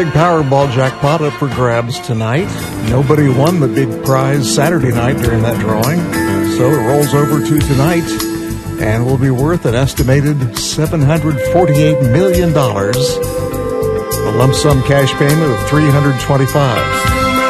Big Powerball jackpot up for grabs tonight. Nobody won the big prize Saturday night during that drawing, so it rolls over to tonight and will be worth an estimated $748 million. A lump sum cash payment of $325.